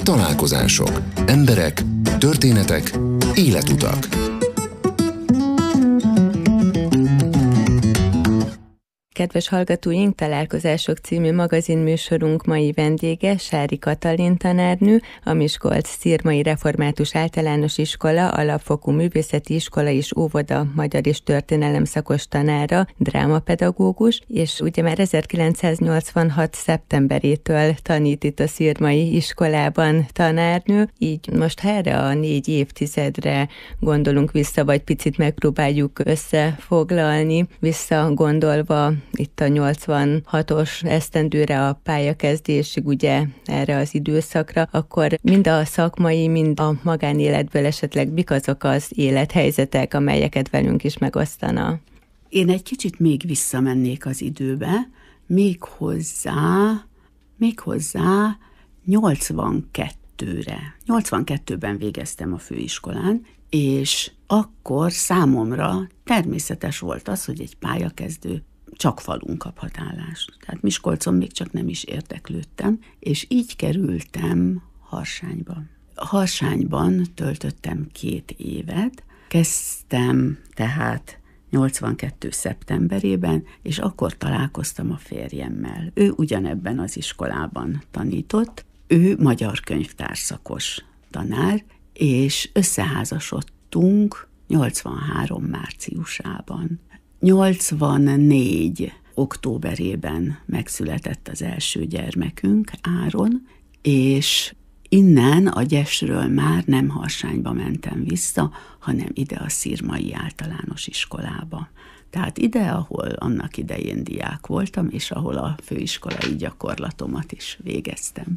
Találkozások. Emberek, történetek, életutak. Kedves hallgatóink, Találkozások című magazinműsorunk mai vendége Sári Katalin tanárnő, a Miskolc-Szirmai Református Általános Iskola, Alapfokú Művészeti Iskola és Óvoda magyar és történelem szakos tanára, drámapedagógus, és ugye már 1986. szeptemberétől tanít itt a Szirmai iskolában tanárnő, így most ha erre a 4 évtizedre gondolunk vissza, vagy picit megpróbáljuk összefoglalni, visszagondolva itt a 86-os esztendőre, a pályakezdésig, ugye erre az időszakra, akkor mind a szakmai, mind a magánéletből esetleg mik azok az élethelyzetek, amelyeket velünk is megosztana? Én egy kicsit még visszamennék az időbe, méghozzá 82-re. 82-ben végeztem a főiskolán, és akkor számomra természetes volt az, hogy egy pályakezdő csak falun kaphat állást. Tehát Miskolcon még csak nem is érdeklődtem, és így kerültem Harsányba. Harsányban töltöttem 2 évet, kezdtem tehát 82. szeptemberében, és akkor találkoztam a férjemmel. Ő ugyanebben az iskolában tanított, ő magyar könyvtárszakos tanár, és összeházasodtunk 83. márciusában. 84. októberében megszületett az első gyermekünk, Áron, és innen a Gyesről már nem Harsányba mentem vissza, hanem ide a Szirmai Általános Iskolába. Tehát ide, ahol annak idején diák voltam, és ahol a főiskolai gyakorlatomat is végeztem.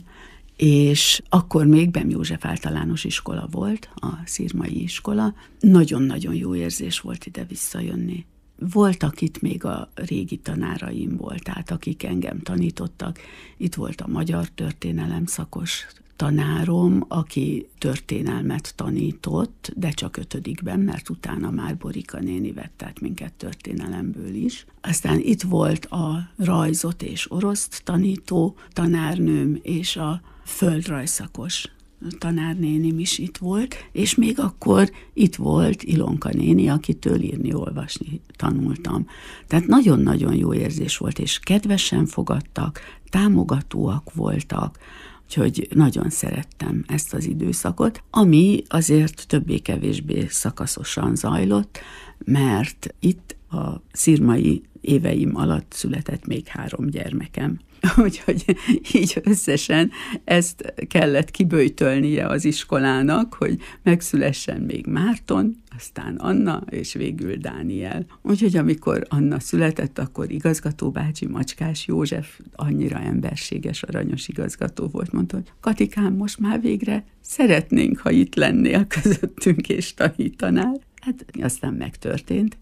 És akkor még Bem József Általános Iskola volt, a Szirmai iskola. Nagyon-nagyon jó érzés volt ide visszajönni. Voltak itt még a régi tanáraimból, tehát akik engem tanítottak. Itt volt a magyar történelem szakos tanárom, aki történelmet tanított, de csak 5-ben, mert utána már Borika néni vett át minket történelemből is. Aztán itt volt a rajzot és oroszt tanító tanárnőm, és a földrajzszakos tanárnénim is itt volt, és még akkor itt volt Ilonka néni, akitől írni-olvasni tanultam. Tehát nagyon-nagyon jó érzés volt, és kedvesen fogadtak, támogatóak voltak, úgyhogy nagyon szerettem ezt az időszakot, ami azért többé-kevésbé szakaszosan zajlott, mert itt a szirmai éveim alatt született még 3 gyermekem. Úgyhogy így összesen ezt kellett kiböjtölnie az iskolának, hogy megszülessen még Márton, aztán Anna, és végül Dániel. Úgyhogy amikor Anna született, akkor igazgató bácsi, Macskás József, annyira emberséges, aranyos igazgató volt, mondta, hogy Katikám, most már végre szeretnénk, ha itt lennél közöttünk és tanítanál. Hát aztán megtörtént,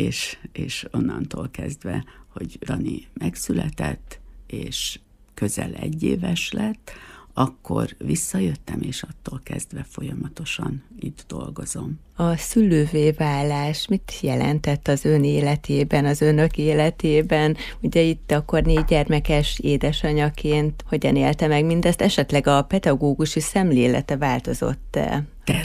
és onnantól kezdve, hogy Dani megszületett, és közel 1 éves lett, akkor visszajöttem, és attól kezdve folyamatosan itt dolgozom. A szülővé válás mit jelentett az ön életében, az önök életében? Ugye itt akkor 4 gyermekes édesanyaként hogyan élte meg mindezt? Esetleg a pedagógusi szemlélete változott-e?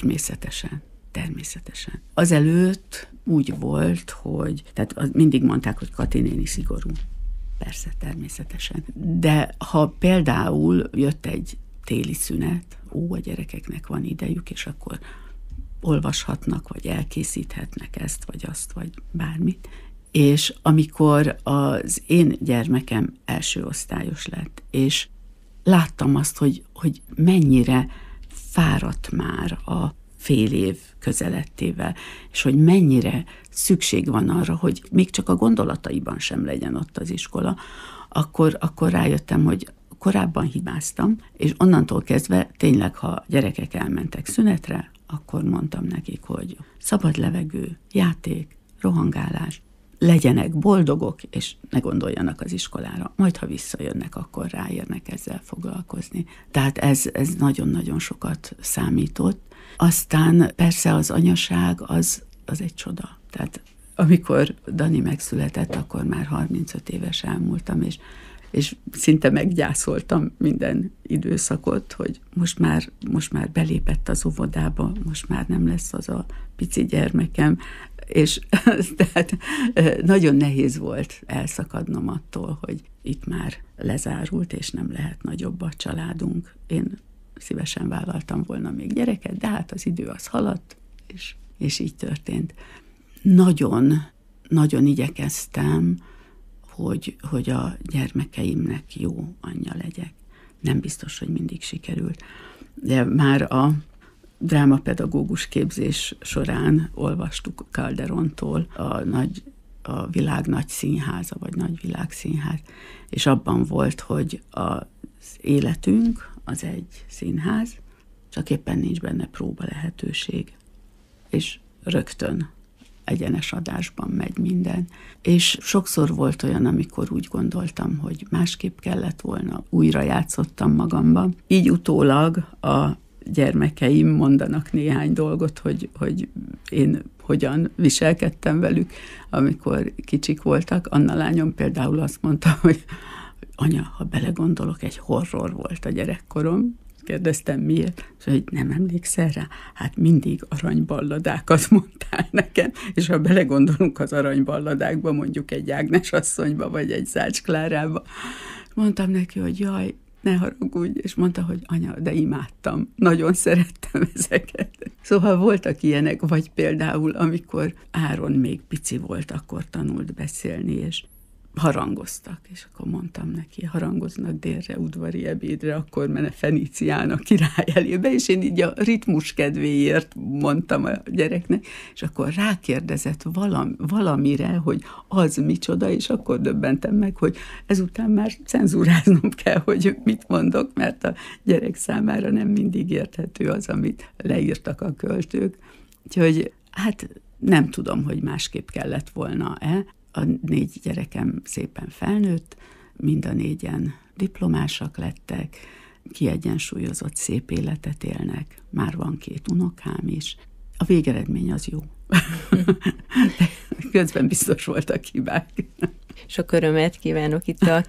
Természetesen. Azelőtt úgy volt, hogy, tehát mindig mondták, hogy Kati néni szigorú. Persze, természetesen. De ha például jött egy téli szünet, a gyerekeknek van idejük, és akkor olvashatnak, vagy elkészíthetnek ezt, vagy azt, vagy bármit. És amikor az én gyermekem első osztályos lett, és láttam azt, hogy mennyire fáradt már a fél év közelettével, és hogy mennyire szükség van arra, hogy még csak a gondolataiban sem legyen ott az iskola, akkor rájöttem, hogy korábban hibáztam, és onnantól kezdve tényleg, ha gyerekek elmentek szünetre, akkor mondtam nekik, hogy szabad levegő, játék, rohangálás, legyenek boldogok, és ne gondoljanak az iskolára. Majd, ha visszajönnek, akkor ráérnek ezzel foglalkozni. Tehát ez nagyon-nagyon sokat számított. Aztán persze az anyaság az egy csoda. Tehát amikor Dani megszületett, akkor már 35 éves elmúltam, és és szinte meggyászoltam minden időszakot, hogy most már belépett az óvodába, most már nem lesz az a pici gyermekem, és tehát nagyon nehéz volt elszakadnom attól, hogy itt már lezárult, és nem lehet nagyobb a családunk. Én szívesen vállaltam volna még gyereket, de hát az idő az haladt, és így történt. Nagyon, nagyon igyekeztem, hogy a gyermekeimnek jó anyja legyek. Nem biztos, hogy mindig sikerült. De már a drámapedagógus képzés során olvastuk Calderontól a világ nagy színháza, vagy nagy világszínház, és abban volt, hogy az életünk az egy színház, csak éppen nincs benne próba lehetőség, és rögtön egyenes adásban megy minden. És sokszor volt olyan, amikor úgy gondoltam, hogy másképp kellett volna, újra játszottam magamban. Így utólag a gyermekeim mondanak néhány dolgot, hogy én hogyan viselkedtem velük, amikor kicsik voltak. Anna lányom például azt mondta, hogy anya, ha belegondolok, egy horror volt a gyerekkorom. Kérdeztem, miért? És hogy nem emlékszel rá? Hát mindig aranyballadákat mondtál nekem, és ha belegondolunk az aranyballadákba, mondjuk egy Ágnes asszonyba, vagy egy Zács Klárába, mondtam neki, hogy jaj, ne haragudj, és mondta, hogy anya, de imádtam, nagyon szerettem ezeket. Szóval voltak ilyenek, vagy például, amikor Áron még pici volt, akkor tanult beszélni, és harangoztak, és akkor mondtam neki, harangoznak délre, udvari ebédre, akkor mene Fenícián a király elébe, és én így a ritmus kedvéért mondtam a gyereknek, és akkor rákérdezett valamire, hogy az micsoda, és akkor döbbentem meg, hogy ezután már cenzúráznom kell, hogy mit mondok, mert a gyerek számára nem mindig érthető az, amit leírtak a költők. Úgyhogy hát nem tudom, hogy másképp kellett volna-e. A 4 gyerekem szépen felnőtt, mind a 4-en diplomásak lettek, kiegyensúlyozott szép életet élnek, már van 2 unokám is. A végeredmény az jó. Közben biztos voltak hibák. Sok örömet kívánok itt a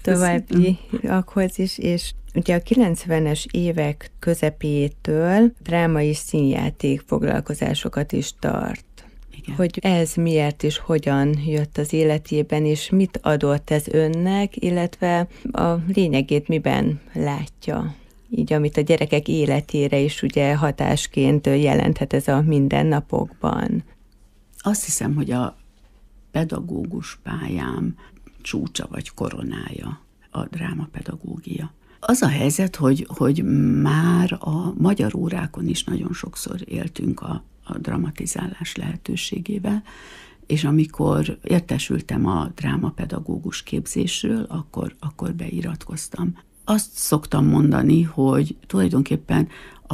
továbbiakhoz is, és ugye a 90-es évek közepétől dráma és színjáték foglalkozásokat is tart. Igen. Hogy ez miért és hogyan jött az életében, és mit adott ez önnek, illetve a lényegét miben látja, így amit a gyerekek életére is ugye hatásként jelenthet ez a mindennapokban. Azt hiszem, hogy a pedagógus pályám csúcsa vagy koronája a drámapedagógia. Az a helyzet, hogy már a magyar órákon is nagyon sokszor éltünk a dramatizálás lehetőségével, és amikor értesültem a drámapedagógus képzésről, akkor beiratkoztam. Azt szoktam mondani, hogy tulajdonképpen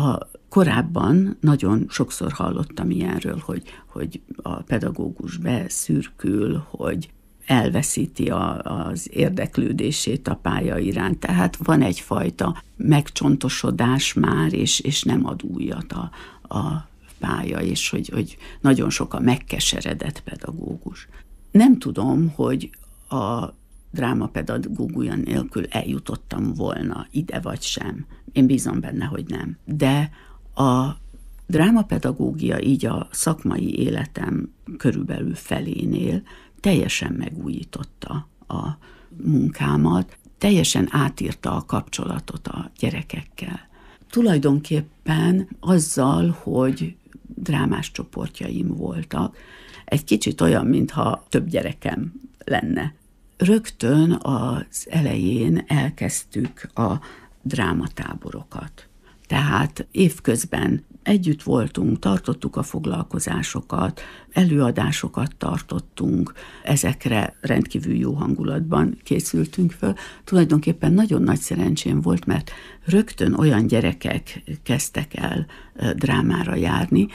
korábban nagyon sokszor hallottam ilyenről, hogy a pedagógus beszürkül, hogy elveszíti az érdeklődését a pálya iránt. Tehát van egyfajta megcsontosodás már, és nem ad újat a pálya, és hogy nagyon sok a megkeseredett pedagógus. Nem tudom, hogy a drámapedagógia nélkül eljutottam volna ide vagy sem. Én bízom benne, hogy nem. De a drámapedagógia így a szakmai életem körülbelül felénél teljesen megújította a munkámat, teljesen átírta a kapcsolatot a gyerekekkel. Tulajdonképpen azzal, hogy drámás csoportjaim voltak, egy kicsit olyan, mintha több gyerekem lenne. Rögtön az elején elkezdtük a drámatáborokat. Tehát évközben együtt voltunk, tartottuk a foglalkozásokat, előadásokat tartottunk, ezekre rendkívül jó hangulatban készültünk föl. Tulajdonképpen nagyon nagy szerencsém volt, mert rögtön olyan gyerekek kezdtek el drámára járni,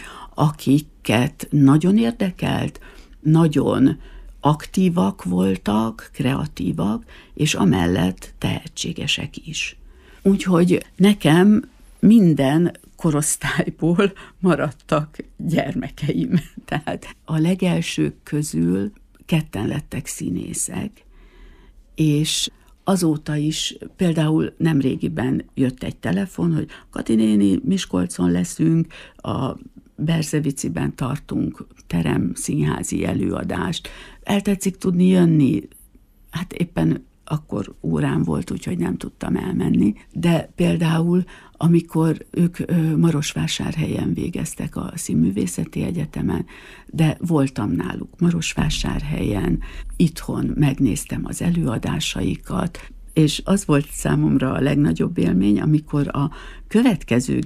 akiket nagyon érdekelt, nagyon aktívak voltak, kreatívak, és amellett tehetségesek is. Úgyhogy nekem minden korosztályból maradtak gyermekeim. Tehát a legelsők közül 2 lettek színészek, és azóta is, például nemrégiben jött egy telefon, hogy Kati néni, Miskolcon leszünk, a Berzeviciben tartunk teremszínházi előadást. El tetszik tudni jönni? Hát éppen akkor órán volt, úgyhogy nem tudtam elmenni, de például amikor ők Marosvásárhelyen végeztek a Színművészeti Egyetemen, de voltam náluk Marosvásárhelyen, itthon megnéztem az előadásaikat, és az volt számomra a legnagyobb élmény, amikor a következő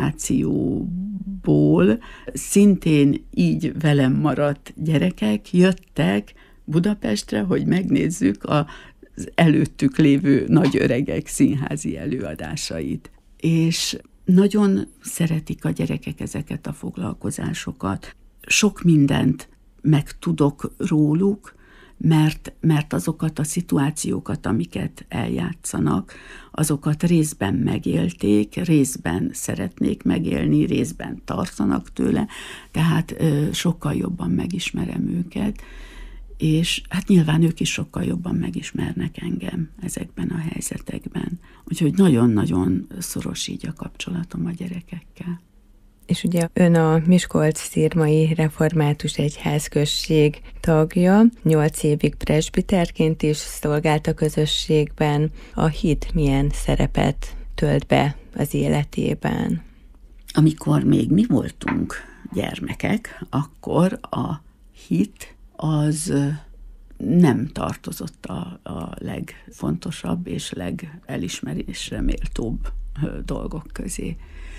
generációból szintén így velem maradt gyerekek jöttek Budapestre, hogy megnézzük az előttük lévő nagy öregek színházi előadásait. És nagyon szeretik a gyerekek ezeket a foglalkozásokat. Sok mindent megtudok róluk, mert azokat a szituációkat, amiket eljátszanak, azokat részben megélték, részben szeretnék megélni, részben tartanak tőle, tehát sokkal jobban megismerem őket, és hát nyilván ők is sokkal jobban megismernek engem ezekben a helyzetekben. Úgyhogy nagyon-nagyon szoros így a kapcsolatom a gyerekekkel. És ugye ön a Miskolc-Szirmai Református Egyházközség tagja, 8 évig presbiterként is szolgált a közösségben. A hit milyen szerepet tölt be az életében? Amikor még mi voltunk gyermekek, akkor a hit az nem tartozott a legfontosabb és legelismerésre méltóbb dolgok közé.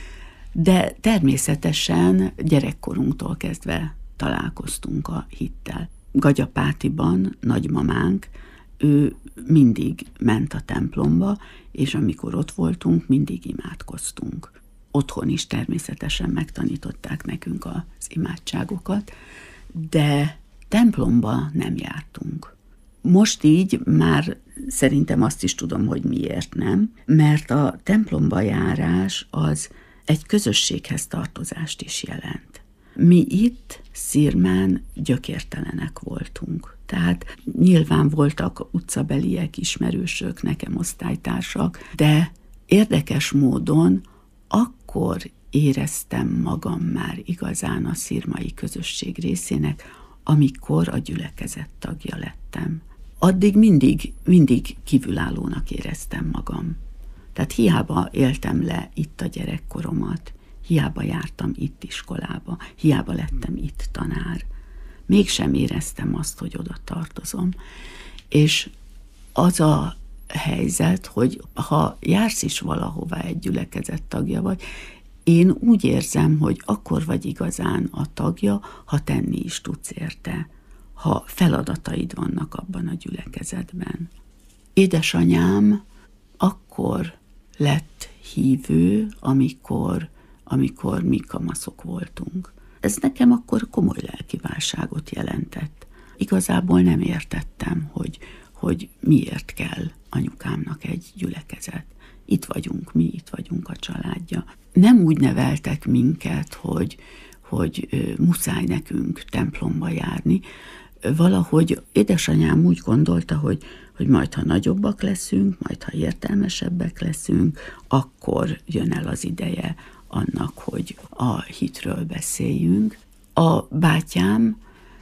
De természetesen gyerekkorunktól kezdve találkoztunk a hittel. Gagyapátiban nagymamánk, ő mindig ment a templomba, és amikor ott voltunk, mindig imádkoztunk. Otthon is természetesen megtanították nekünk az imádságokat, de templomba nem jártunk. Most így már szerintem azt is tudom, hogy miért nem, mert a templomba járás az egy közösséghez tartozást is jelent. Mi itt Szirmán gyökértelenek voltunk. Tehát nyilván voltak utcabeliek, ismerősök, nekem osztálytársak, de érdekes módon akkor éreztem magam már igazán a szirmai közösség részének, amikor a gyülekezet tagja lettem. Addig mindig kívülállónak éreztem magam. Tehát hiába éltem le itt a gyerekkoromat, hiába jártam itt iskolába, hiába lettem itt tanár. Mégsem éreztem azt, hogy oda tartozom. És az a helyzet, hogy ha jársz is valahova, egy gyülekezet tagja vagy, én úgy érzem, hogy akkor vagy igazán a tagja, ha tenni is tudsz érte, ha feladataid vannak abban a gyülekezetben. Édesanyám akkor lett hívő, amikor mi kamaszok voltunk. Ez nekem akkor komoly lelkiválságot jelentett. Igazából nem értettem, hogy miért kell anyukámnak egy gyülekezet. Itt vagyunk a családja. Nem úgy neveltek minket, hogy muszáj nekünk templomba járni. Valahogy édesanyám úgy gondolta, hogy majd ha nagyobbak leszünk, majd ha értelmesebbek leszünk, akkor jön el az ideje annak, hogy a hitről beszéljünk. A bátyám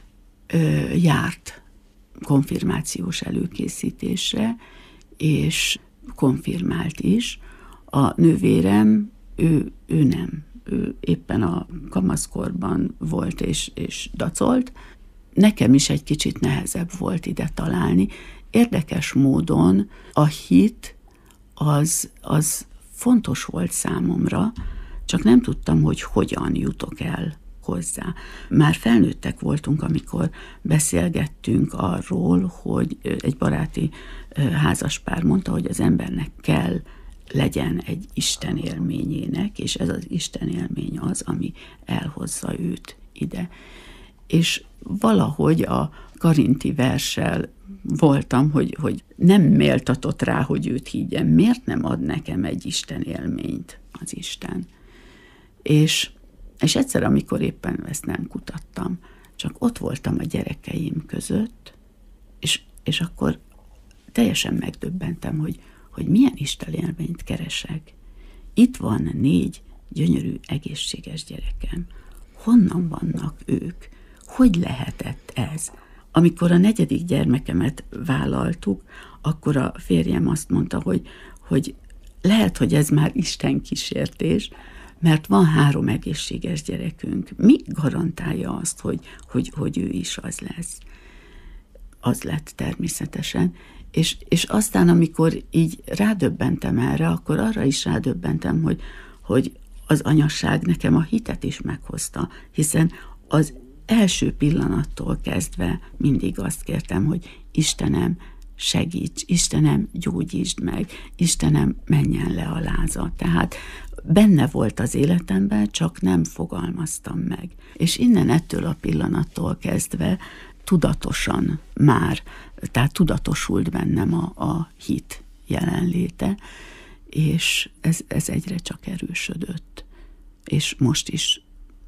járt konfirmációs előkészítésre, és konfirmált is. A nővérem, ő nem. Ő éppen a kamaszkorban volt és dacolt. Nekem is egy kicsit nehezebb volt ide találni. Érdekes módon a hit az fontos volt számomra, csak nem tudtam, hogy hogyan jutok el hozzá. Már felnőttek voltunk, amikor beszélgettünk arról, hogy egy baráti házaspár mondta, hogy az embernek kell legyen egy Isten élményének, és ez az Isten élmény az, ami elhozza őt ide. És valahogy a Karinti verssel voltam, hogy nem méltatott rá, hogy őt higgyem. Miért nem ad nekem egy Isten élményt az Isten? És egyszer, amikor éppen ezt nem kutattam, csak ott voltam a gyerekeim között, és akkor teljesen megdöbbentem, hogy milyen istenélményt keresek. Itt van 4 gyönyörű, egészséges gyerekem. Honnan vannak ők? Hogy lehetett ez? Amikor a 4. gyermekemet vállaltuk, akkor a férjem azt mondta, hogy lehet, hogy ez már Isten kísértés, mert van 3 egészséges gyerekünk. Mi garantálja azt, hogy ő is az lesz? Az lett természetesen. És aztán, amikor így rádöbbentem erre, akkor arra is rádöbbentem, hogy az anyasság nekem a hitet is meghozta, hiszen az első pillanattól kezdve mindig azt kértem, hogy Istenem, segíts, Istenem, gyógyítsd meg, Istenem, menjen le a láza. Tehát benne volt az életemben, csak nem fogalmaztam meg. És innen ettől a pillanattól kezdve tudatosan már, tehát tudatosult bennem a hit jelenléte, és ez egyre csak erősödött. És most is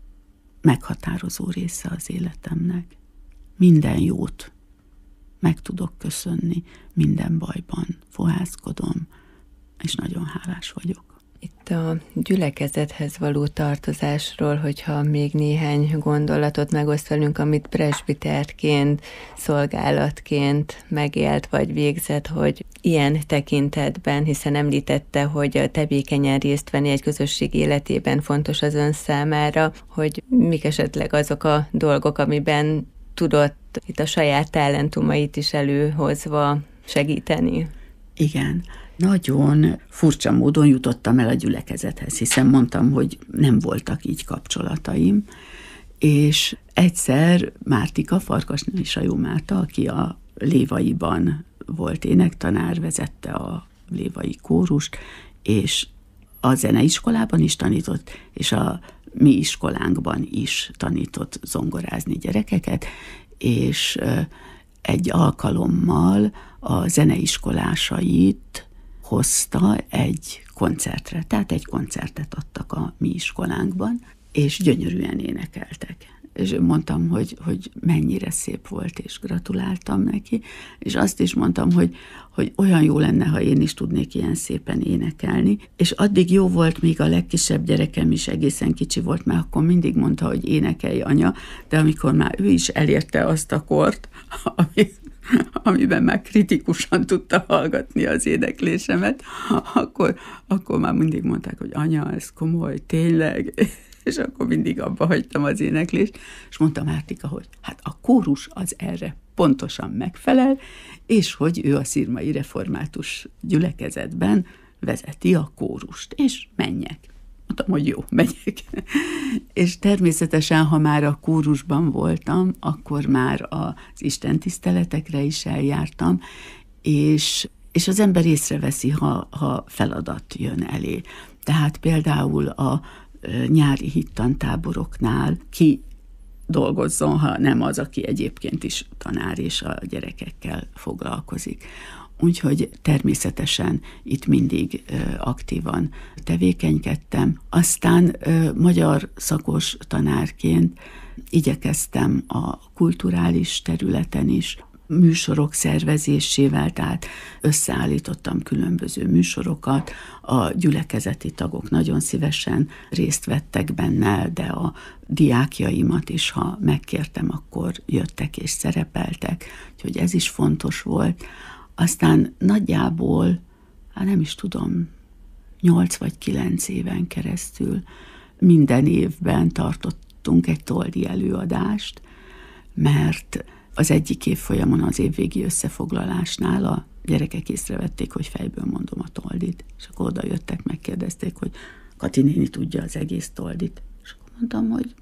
meghatározó része az életemnek. Minden jót meg tudok köszönni, minden bajban fohászkodom, és nagyon hálás vagyok. Itt a gyülekezethez való tartozásról, hogyha még néhány gondolatot megoszt velünk, amit presbiterként, szolgálatként megélt vagy végzett, hogy ilyen tekintetben, hiszen említette, hogy tevékenyen részt venni egy közösség életében fontos az ön számára, hogy mik esetleg azok a dolgok, amiben tudott itt a saját talentumait is előhozva segíteni. Igen. Nagyon furcsa módon jutottam el a gyülekezethez, hiszen mondtam, hogy nem voltak így kapcsolataim, és egyszer Mártika, Farkasné Sajó Márta, aki a Lévaiban volt énektanár, vezette a lévai kórust, és a zeneiskolában is tanított, és a mi iskolánkban is tanított zongorázni gyerekeket, és egy alkalommal a zeneiskolásait hozta egy koncertre, tehát egy koncertet adtak a mi iskolánkban, és gyönyörűen énekeltek. És mondtam, hogy mennyire szép volt, és gratuláltam neki, és azt is mondtam, hogy olyan jó lenne, ha én is tudnék ilyen szépen énekelni, és addig jó volt, még a legkisebb gyerekem is egészen kicsi volt, mert akkor mindig mondta, hogy énekelj, anya, de amikor már ő is elérte azt a kort, amiben már kritikusan tudta hallgatni az éneklésemet, akkor már mindig mondták, hogy anya, ez komoly, tényleg, és akkor mindig abba hagytam az éneklést, és mondta Mártika, hogy hát a kórus az erre pontosan megfelel, és hogy ő a szirmai református gyülekezetben vezeti a kórust, és menjek. Mondtam, hogy jó, megyek. És természetesen, ha már a kórusban voltam, akkor már az istentiszteletekre is eljártam, és az ember észreveszi, ha feladat jön elé. Tehát például a nyári hittantáboroknál ki dolgozzon, ha nem az, aki egyébként is tanár és a gyerekekkel foglalkozik. Úgyhogy természetesen itt mindig aktívan tevékenykedtem. Aztán magyar szakos tanárként igyekeztem a kulturális területen is, műsorok szervezésével, tehát összeállítottam különböző műsorokat, a gyülekezeti tagok nagyon szívesen részt vettek benne, de a diákjaimat is, ha megkértem, akkor jöttek és szerepeltek, úgyhogy ez is fontos volt. Aztán nagyjából, nem is tudom, 8 vagy 9 éven keresztül minden évben tartottunk egy toldi előadást, mert az egyik évfolyamon az évvégi összefoglalásnál a gyerekek észrevették, hogy fejből mondom a toldit, és akkor oda jöttek, megkérdezték, hogy Kati néni tudja az egész toldit, és akkor mondtam, hogy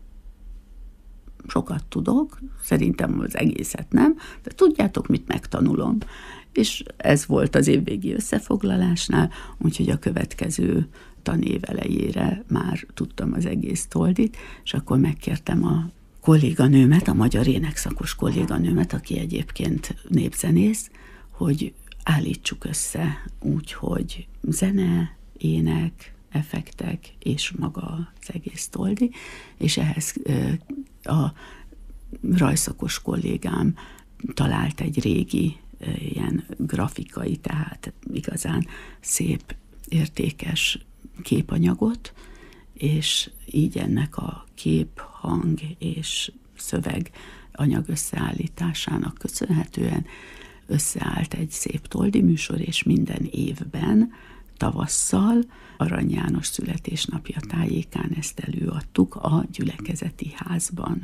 sokat tudok, szerintem az egészet nem, de tudjátok, mit megtanulom. És ez volt az évvégi összefoglalásnál, úgyhogy a következő tanév elejére már tudtam az egész toldit, és akkor megkértem a kolléganőmet, a magyar énekszakos kolléganőmet, aki egyébként népzenész, hogy állítsuk össze úgy, hogy zene, ének, effektek és maga az egész toldi, és ehhez a rajszakos kollégám talált egy régi ilyen grafikai, tehát igazán szép, értékes képanyagot, és így ennek a kép, hang és szöveg anyag összeállításának köszönhetően összeállt egy szép toldi műsor, és minden évben tavasszal Arany János születésnapja tájékán ezt előadtuk a gyülekezeti házban.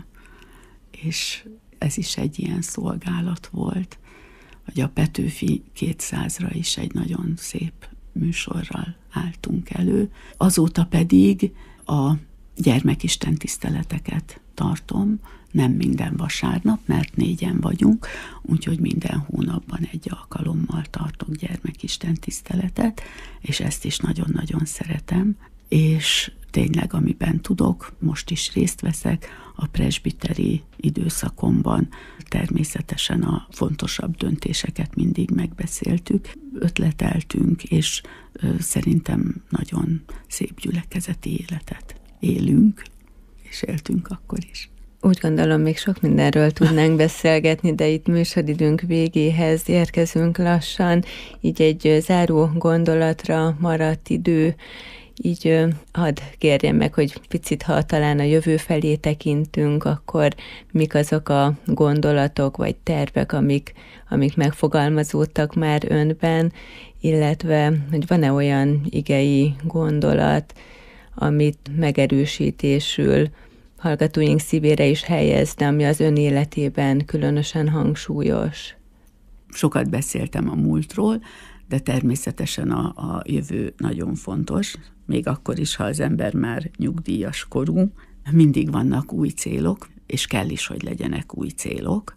És ez is egy ilyen szolgálat volt, hogy a Petőfi 200-ra is egy nagyon szép műsorral álltunk elő. Azóta pedig a gyermekistentiszteleteket tartom, nem minden vasárnap, mert 4-en vagyunk, úgyhogy minden hónapban egy alkalommal tartok gyermekistentiszteletet, és ezt is nagyon-nagyon szeretem, és tényleg, amiben tudok, most is részt veszek a presbiteri időszakomban. Természetesen a fontosabb döntéseket mindig megbeszéltük, ötleteltünk, és szerintem nagyon szép gyülekezeti életet élünk, és éltünk akkor is. Úgy gondolom, még sok mindenről tudnánk beszélgetni, de itt műsoridőnk végéhez érkezünk lassan, így egy záró gondolatra maradt idő, így hadd kérjem meg, hogy picit, ha talán a jövő felé tekintünk, akkor mik azok a gondolatok vagy tervek, amik megfogalmazódtak már önben, illetve hogy van-e olyan igei gondolat, amit megerősítésül hallgatóink szívére is helyezne, ami az ön életében különösen hangsúlyos. Sokat beszéltem a múltról, de természetesen a jövő nagyon fontos, még akkor is, ha az ember már nyugdíjas korú. Mindig vannak új célok, és kell is, hogy legyenek új célok,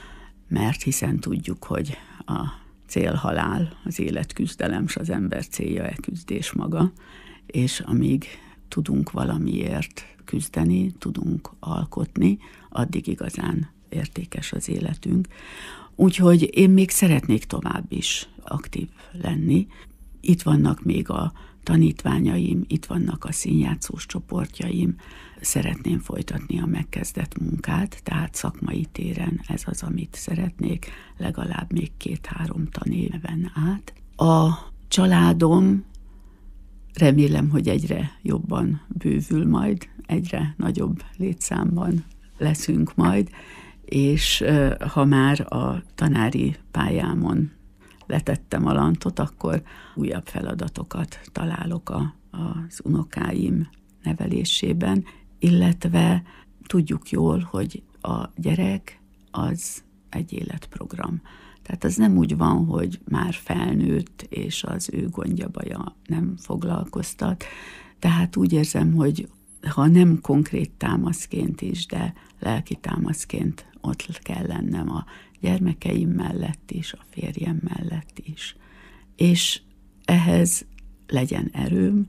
mert hiszen tudjuk, hogy a célhalál, az életküzdelem, s az ember célja küzdés maga, és amíg tudunk valamiért küzdeni, tudunk alkotni, addig igazán értékes az életünk. Úgyhogy én még szeretnék tovább is aktív lenni. Itt vannak még a tanítványaim, itt vannak a színjátszós csoportjaim, szeretném folytatni a megkezdett munkát, tehát szakmai téren ez az, amit szeretnék, legalább még 2-3 tanéven át. A családom remélem, hogy egyre jobban bővül majd, egyre nagyobb létszámban leszünk majd, és ha már a tanári pályámon letettem a lantot, akkor újabb feladatokat találok az unokáim nevelésében, illetve tudjuk jól, hogy a gyerek az egy életprogram. Tehát az nem úgy van, hogy már felnőtt, és az ő gondja, baja nem foglalkoztat. Tehát úgy érzem, hogy ha nem konkrét támaszként is, de lelki támaszként ott kell lennem a gyermekeim mellett is, a férjem mellett is. És ehhez legyen erőm,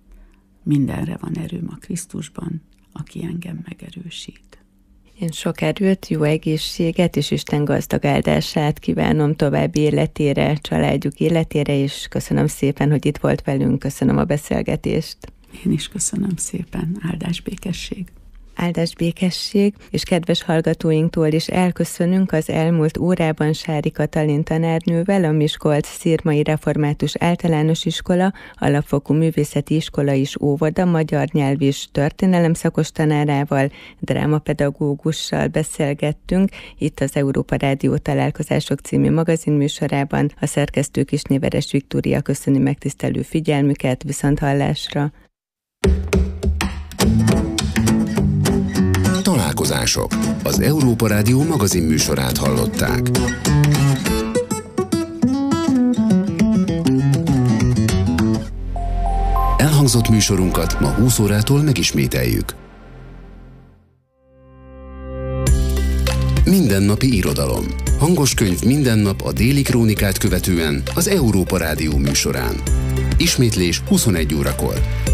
mindenre van erőm a Krisztusban, aki engem megerősít. Én sok erőt, jó egészséget és Isten gazdag áldását kívánom további életére, családjuk életére, és köszönöm szépen, hogy itt volt velünk, köszönöm a beszélgetést. Én is köszönöm szépen, áldás békesség. Áldás békesség, és kedves hallgatóinktól is elköszönünk az elmúlt órában Sári Katalin tanárnővel, a Miskolc-Szirmai Református Általános Iskola, Alapfokú Művészeti Iskola és Óvoda magyar nyelv és történelem szakos tanárával, drámapedagógussal beszélgettünk itt az Európa Rádió Találkozások című magazinműsorában. A szerkesztő Kisnéveres Viktória köszöni megtisztelő figyelmüket, viszonthallásra. Találkozások. Az Európa Rádió magazinműsorát hallották. Elhangzott műsorunkat ma 20 órától megismételjük. Mindennapi irodalom. Hangos könyv minden nap a Déli Krónikát követően az Európa Rádió műsorán. Ismétlés 21 órakor.